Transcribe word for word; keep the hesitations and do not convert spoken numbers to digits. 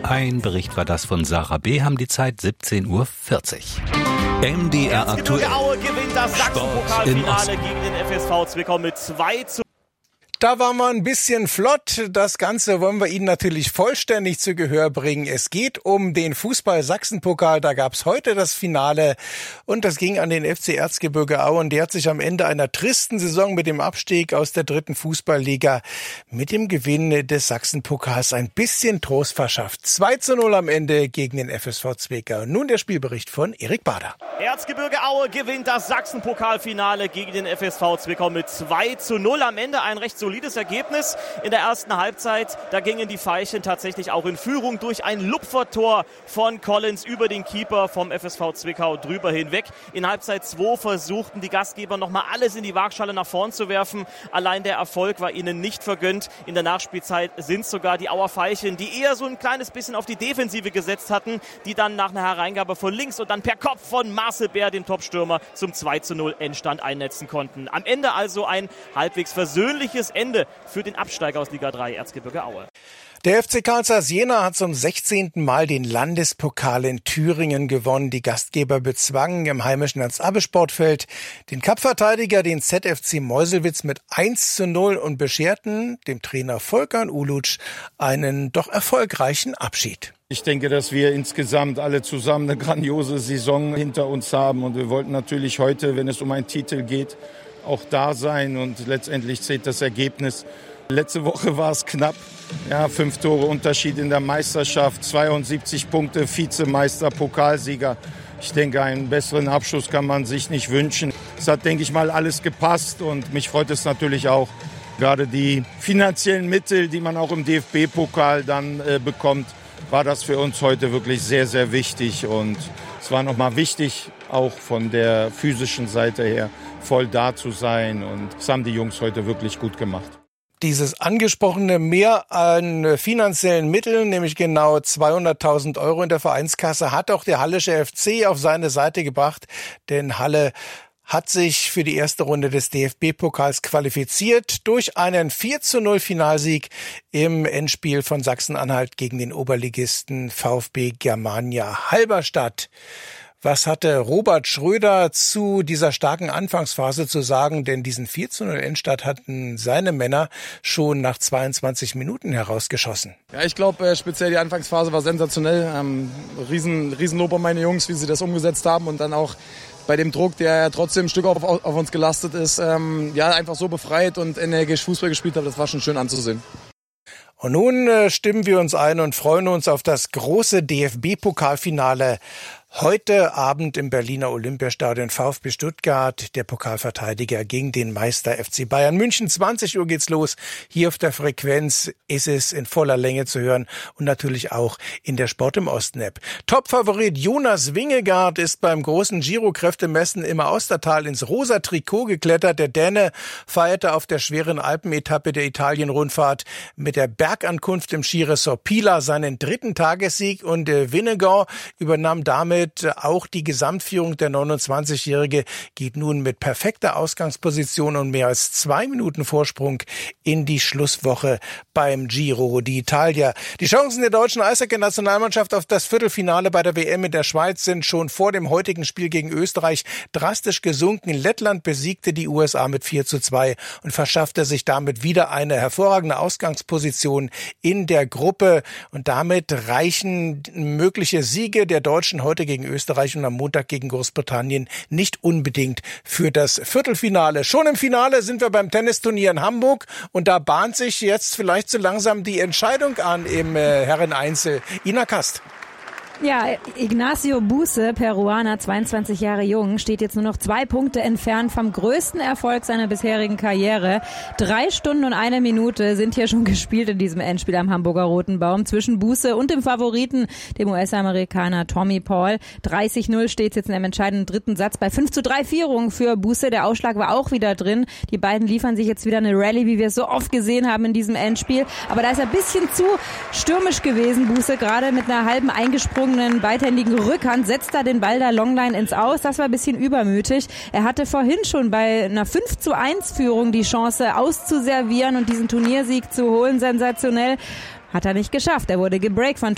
Ein Bericht war das von Sarah B. Haben die Zeit siebzehn Uhr vierzig. M D R aktuell. Aue gewinnt das Sachsen-Pokalfinale gegen den F S V Zwickau mit zwei zu Da waren wir ein bisschen flott. Das Ganze wollen wir Ihnen natürlich vollständig zu Gehör bringen. Es geht um den Fußball-Sachsen-Pokal. Da gab's heute das Finale und das ging an den F C Erzgebirge Aue. Und der hat sich am Ende einer tristen Saison mit dem Abstieg aus der dritten Fußballliga mit dem Gewinn des Sachsen-Pokals ein bisschen Trost verschafft. zwei zu null am Ende gegen den F S V Zwickau. Nun der Spielbericht von Erik Bader. Erzgebirge Aue gewinnt das Sachsen-Pokalfinale gegen den F S V Zwickau mit zwei zu null. Am Ende ein recht solides Ergebnis in der ersten Halbzeit. Da gingen die Veilchen tatsächlich auch in Führung durch ein Lupfertor von Collins über den Keeper vom F S V Zwickau drüber hinweg. In Halbzeit zwei versuchten die Gastgeber nochmal alles in die Waagschale nach vorn zu werfen. Allein der Erfolg war ihnen nicht vergönnt. In der Nachspielzeit sind sogar die Auer Veilchen, die eher so ein kleines bisschen auf die Defensive gesetzt hatten, die dann nach einer Hereingabe von links und dann per Kopf von Marcel Bär, dem Topstürmer, zum zwei zu null Endstand einnetzen konnten. Am Ende also ein halbwegs versöhnliches Ende für den Absteiger aus Liga drei Erzgebirge Aue. Der F C Karl Zeiss Jena hat zum sechzehnten Mal den Landespokal in Thüringen gewonnen. Die Gastgeber bezwangen im heimischen Ernst-Abbe-Sportfeld den Cup-Verteidiger, den Z F C Meuselwitz, mit eins zu null und bescherten dem Trainer Volkan Uluc einen doch erfolgreichen Abschied. Ich denke, dass wir insgesamt alle zusammen eine grandiose Saison hinter uns haben und wir wollten natürlich heute, wenn es um einen Titel geht, auch da sein und letztendlich zählt das Ergebnis. Letzte Woche war es knapp, ja, fünf Tore Unterschied in der Meisterschaft, zweiundsiebzig Punkte, Vizemeister, Pokalsieger. Ich denke, einen besseren Abschluss kann man sich nicht wünschen. Es hat, denke ich mal, alles gepasst und mich freut es natürlich auch, gerade die finanziellen Mittel, die man auch im D F B-Pokal dann äh, bekommt, war das für uns heute wirklich sehr, sehr wichtig. Und es war nochmal wichtig, auch von der physischen Seite her, voll da zu sein. Und das haben die Jungs heute wirklich gut gemacht. Dieses angesprochene Mehr an finanziellen Mitteln, nämlich genau zweihunderttausend Euro in der Vereinskasse, hat auch der Hallische F C auf seine Seite gebracht. Denn Halle hat sich für die erste Runde des D F B-Pokals qualifiziert durch einen vier zu null Finalsieg im Endspiel von Sachsen-Anhalt gegen den Oberligisten VfB Germania Halberstadt. Was hatte Robert Schröder zu dieser starken Anfangsphase zu sagen? Denn diesen vier zu null Endstand hatten seine Männer schon nach zweiundzwanzig Minuten herausgeschossen. Ja, ich glaube, äh, speziell die Anfangsphase war sensationell. Ähm, riesen, Riesenlob an meine Jungs, wie sie das umgesetzt haben und dann auch bei dem Druck, der ja trotzdem ein Stück auf, auf uns gelastet ist, ähm, ja, einfach so befreit und energisch Fußball gespielt hat. Das war schon schön anzusehen. Und nun äh, stimmen wir uns ein und freuen uns auf das große D F B-Pokalfinale. Heute Abend im Berliner Olympiastadion VfB Stuttgart, der Pokalverteidiger gegen den Meister F C Bayern München. zwanzig Uhr geht's los. Hier auf der Frequenz ist es in voller Länge zu hören und natürlich auch in der Sport im Osten-App. Topfavorit Jonas Wingegaard ist beim großen Giro-Kräftemessen im Austertal ins rosa Trikot geklettert. Der Däne feierte auf der schweren Alpenetappe der Italien-Rundfahrt mit der Bergankunft im Skiressort Pila seinen dritten Tagessieg und Wingegaard übernahm damit auch die Gesamtführung. Der neunundzwanzigjährige geht nun mit perfekter Ausgangsposition und mehr als zwei Minuten Vorsprung in die Schlusswoche beim Giro d'Italia. Die Chancen der deutschen Eishockey-Nationalmannschaft auf das Viertelfinale bei der W M in der Schweiz sind schon vor dem heutigen Spiel gegen Österreich drastisch gesunken. Lettland besiegte die U S A mit vier zu zwei und verschaffte sich damit wieder eine hervorragende Ausgangsposition in der Gruppe. Und damit reichen mögliche Siege der Deutschen heute gegen Österreich und am Montag gegen Großbritannien nicht unbedingt für das Viertelfinale. Schon im Finale sind wir beim Tennisturnier in Hamburg und da bahnt sich jetzt vielleicht so langsam die Entscheidung an im äh, Herreneinzel. Ina Kast. Ja, Ignacio Buse, Peruaner, zweiundzwanzig Jahre jung, steht jetzt nur noch zwei Punkte entfernt vom größten Erfolg seiner bisherigen Karriere. Drei Stunden und eine Minute sind hier schon gespielt in diesem Endspiel am Hamburger Roten Baum zwischen Buse und dem Favoriten, dem U S-Amerikaner Tommy Paul. dreißig null steht jetzt in einem entscheidenden dritten Satz bei fünf zu drei Führung für Buse. Der Ausschlag war auch wieder drin. Die beiden liefern sich jetzt wieder eine Rallye, wie wir es so oft gesehen haben in diesem Endspiel. Aber da ist er ein bisschen zu stürmisch gewesen, Buse, gerade mit einer halben eingesprungenen beidhändigen Rückhand, setzt da den Ball da Longline ins Aus. Das war ein bisschen übermütig. Er hatte vorhin schon bei einer fünf zu eins Führung die Chance auszuservieren und diesen Turniersieg zu holen. Sensationell. Hat er nicht geschafft. Er wurde gebreakt von